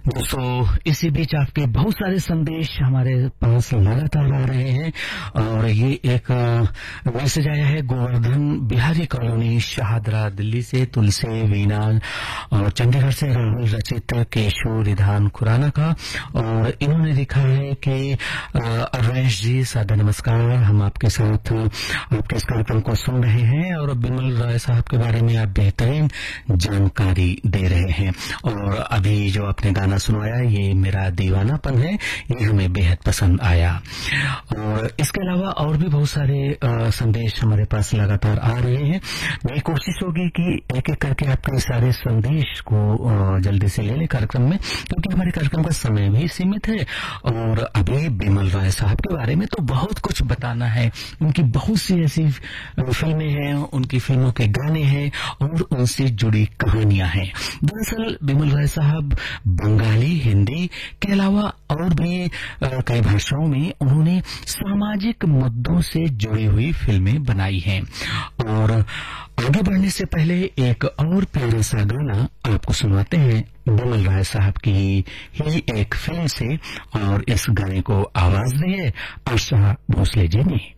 दोस्तों, इसी बीच आपके बहुत सारे संदेश हमारे पास लगातार आ रहे हैं और ये एक मैसेज आया है गोवर्धन बिहारी कॉलोनी शाहदरा दिल्ली से तुलसी वीना और चंडीगढ़ से राहुल रचित केशु रिधान खुराना का। और इन्होंने लिखा है कि रमेश जी सादा नमस्कार, हम आपके साथ आपके इस कार्यक्रम को सुन रहे हैं और बिमल राय साहब के बारे में आप बेहतरीन जानकारी दे रहे हैं और अभी जो आपने गाना सुनाया ये मेरा दीवानापन है, ये हमें बेहद पसंद आया। और इसके अलावा और भी बहुत सारे संदेश हमारे पास लगातार आ रहे हैं। मेरी कोशिश होगी कि एक एक करके आपके सारे संदेश को जल्दी से ले लें कार्यक्रम में, क्योंकि हमारे कार्यक्रम का समय भी सीमित है और अभी बिमल राय साहब के बारे में तो बहुत कुछ बताना है। उनकी बहुत सी ऐसी फिल्में हैं, उनकी फिल्मों के गाने हैं और उनसे जुड़ी कहानियां हैं। दरअसल बिमल राय साहब बंगाली, हिंदी के अलावा और भी कई भाषाओं में उन्होंने सामाजिक मुद्दों से जुड़ी हुई फिल्में बनाई हैं। और आगे बढ़ने से पहले एक और प्यारा सा गाना आपको सुनाते हैं बिमल राय साहब की ही एक फिल्म से, और इस गाने को आवाज दी है आशा भोसले जी ने।